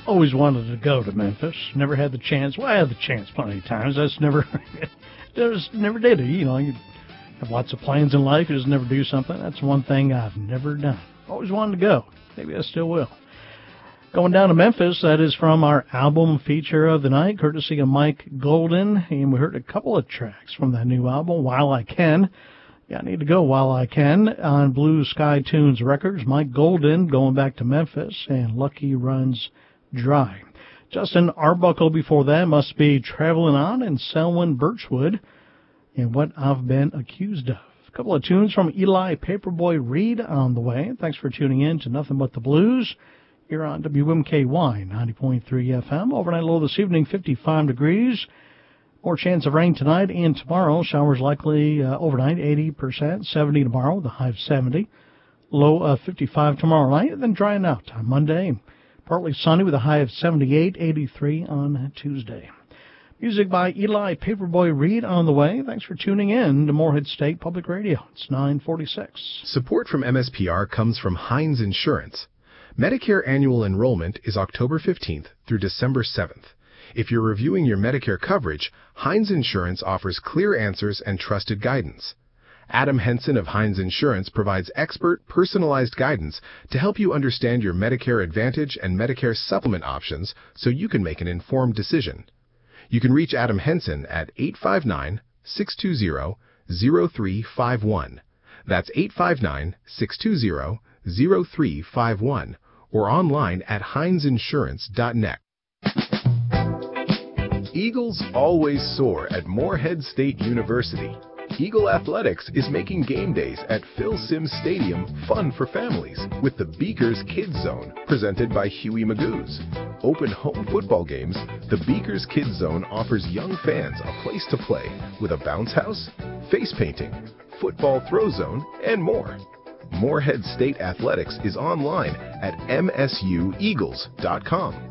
Always wanted to go to Memphis. Never had the chance. Well, I had the chance plenty of times. Just never did it. You know, you have lots of plans in life. You just never do something. That's one thing I've never done. Always wanted to go. Maybe I still will. Going down to Memphis, that is from our album feature of the night, courtesy of Mike Golden. And we heard a couple of tracks from that new album, While I Can. Yeah, I need to go While I Can on Blue Sky Tunes Records. Mike Golden going back to Memphis, and Lucky Runs Dry. Justin Arbuckle before that, Must Be Traveling On, and Selwyn Birchwood, and What I've Been Accused of. A couple of tunes from Eli Paperboy Reed on the way. Thanks for tuning in to Nothing But the Blues here on WMKY 90.3 FM. Overnight low this evening, 55 degrees. More chance of rain tonight and tomorrow. Showers likely overnight, 80%, 70 tomorrow, the high of 70. Low of 55 tomorrow night, and then drying out on Monday. Partly sunny with a high of 78, 83 on Tuesday. Music by Eli Paperboy Reed on the way. Thanks for tuning in to Morehead State Public Radio. It's 9:46. Support from MSPR comes from Heinz Insurance. Medicare annual enrollment is October 15th through December 7th. If you're reviewing your Medicare coverage, Heinz Insurance offers clear answers and trusted guidance. Adam Henson of Heinz Insurance provides expert, personalized guidance to help you understand your Medicare Advantage and Medicare Supplement options so you can make an informed decision. You can reach Adam Henson at 859-620-0351. That's 859-620-0351, or online at heinzinsurance.net. Eagles always soar at Morehead State University. Eagle Athletics is making game days at Phil Simms Stadium fun for families with the Beakers Kids Zone, presented by Huey Magoo's. Open home football games, the Beakers Kids Zone offers young fans a place to play with a bounce house, face painting, football throw zone, and more. Morehead State Athletics is online at msueagles.com.